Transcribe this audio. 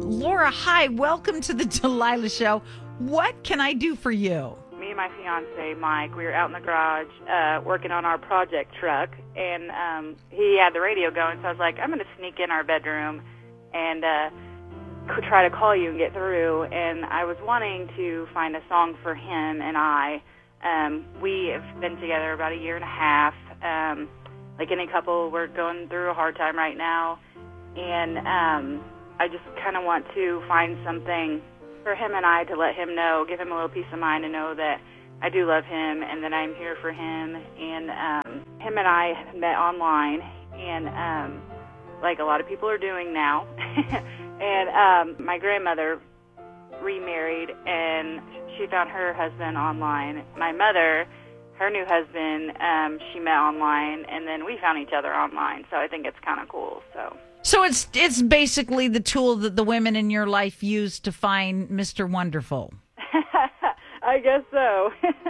Laura, hi. Welcome to the Delilah Show. What can I do for you? Me and my fiance, Mike, we were out in the garage working on our project truck, and he had the radio going, so I was like, I'm going to sneak in our bedroom and try to call you and get through. And I was wanting to find a song for him and I. We have been together about a year and a half. Like any couple, we're going through a hard time right now, and I just kind of want to find something for him and I to let him know, give him a little peace of mind to know that I do love him and that I'm here for him. And him and I met online, and like a lot of people are doing now. And my grandmother remarried, and she found her husband online. My mother, her new husband, she met online, and then we found each other online. So I think it's kind of cool. So it's basically the tool that the women in your life use to find Mr. Wonderful. I guess so.